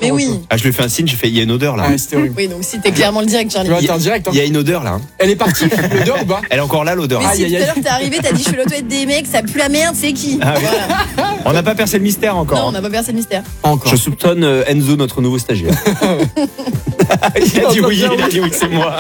Mais oui. Ah, je lui ai fait un signe, j'ai fait, il y a une odeur là. Ah, c'était horrible. Oui, donc c'était clairement le direct, Charlie. Tu vois, t'es en direct. Il y a une odeur là. Elle est partie. L'odeur ou pas? Elle est encore là l'odeur. Mais si Aïe, tout aïe, à l'heure t'es arrivé, t'as dit je fais l'auto-aide des mecs, ça pue la merde, c'est qui? Ah oui. Voilà. On n'a pas percé le mystère encore. Non, on n'a pas percé le mystère. Encore. Je soupçonne Enzo, notre nouveau stagiaire. Il a dit oui, c'est moi.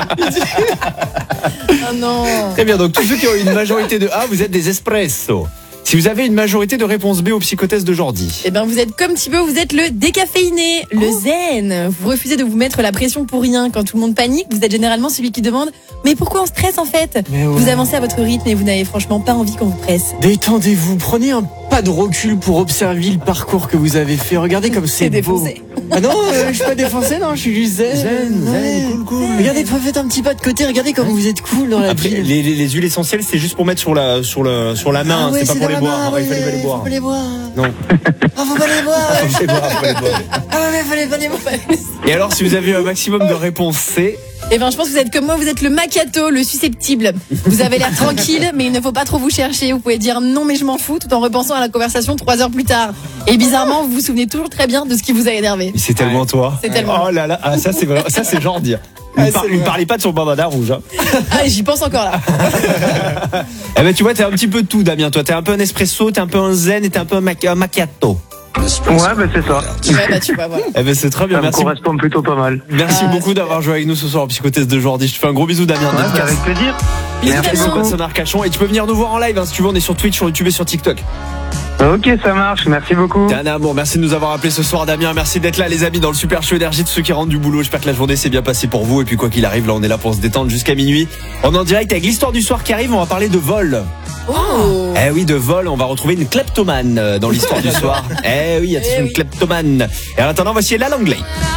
Oh non. Très bien, donc tous ceux qui ont une majorité de A, vous êtes des espresso. Si vous avez une majorité de réponse B au psychothèse d'aujourd'hui. Eh ben vous êtes comme Thibaut, vous êtes le décaféiné, le zen. Vous refusez de vous mettre la pression pour rien. Quand tout le monde panique, vous êtes généralement celui qui demande « Mais pourquoi on stresse en fait ?» Mais ouais. Vous avancez à votre rythme et vous n'avez franchement pas envie qu'on vous presse. Détendez-vous, prenez un pas de recul pour observer le parcours que vous avez fait. Regardez comme c'est beau. défoncé. Ah non, je suis pas défoncé, non, je suis juste zen. Ouais. cool. Regardez, faites un petit pas de côté, regardez comme vous êtes cool dans la Après, vie. les huiles essentielles, c'est juste pour mettre sur la main, Ah ouais, c'est pas pour les dans la boire. main, Ah ouais, il fallait pas les faut boire. pas les boire. Non. Ah, faut pas les boire. Faut les boire, faut les boire. Ah ouais, fallait pas les boire. Et alors, si vous avez un maximum de réponses C, Eh ben je pense que vous êtes comme moi, vous êtes le macchiato, le susceptible. Vous avez l'air tranquille, mais il ne faut pas trop vous chercher. Vous pouvez dire non mais je m'en fous tout en repensant à la conversation 3 heures plus tard. Et bizarrement, vous vous souvenez toujours très bien de ce qui vous a énervé. c'est tellement toi. C'est tellement. Oh là là, ah, ça c'est vrai, ça c'est genre dire. Ah, Ne parlez pas de son bandana rouge. Hein. Ah, j'y pense encore là. Eh ben tu vois, t'es un petit peu de tout, Damien. Toi, t'es un peu un espresso, t'es un peu un zen et t'es un peu un macchiato. Ouais, bah c'est ça. Ouais, bah tu vois, voilà. Eh ben c'est très bien. Ça me Merci. correspond plutôt pas mal. Merci Ah, beaucoup d'avoir joué avec nous ce soir en psychothèse de Jordi. Je te fais un gros bisou, Damien. Ouais, Dédicace. avec plaisir. Bisous, Merci Damien. beaucoup. Son Arcachon. Et tu peux venir nous voir en live hein, si tu veux. On est sur Twitch, sur YouTube et sur TikTok. Ok, ça marche. Merci beaucoup. T'es un amour. Merci de nous avoir appelé ce soir, Damien. Merci d'être là, les amis, dans le Super Show Énergie de ceux qui rentrent du boulot. J'espère que la journée s'est bien passée pour vous. Et puis, quoi qu'il arrive, là, on est là pour se détendre jusqu'à minuit. On est en direct avec l'histoire du soir qui arrive. On va parler de vol. Oh. Eh oui, de vol. On va retrouver une kleptomane dans l'histoire du soir. Eh oui, il y a une kleptomane. Et en attendant, voici La Langlais.